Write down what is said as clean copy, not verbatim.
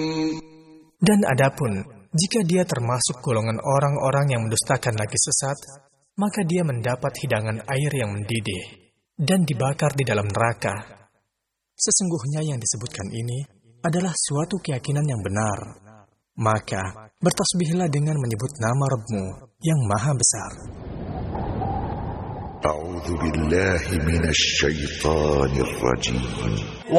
Dan adapun jika dia termasuk golongan orang-orang yang mendustakan lagi sesat, maka dia mendapat hidangan air yang mendidih dan dibakar di dalam neraka. Sesungguhnya yang disebutkan ini adalah suatu keyakinan yang benar. Maka bertasbihlah dengan menyebut nama Rabb-Mu yang Maha Besar. A'udzu billahi minasy syaithanir rajim.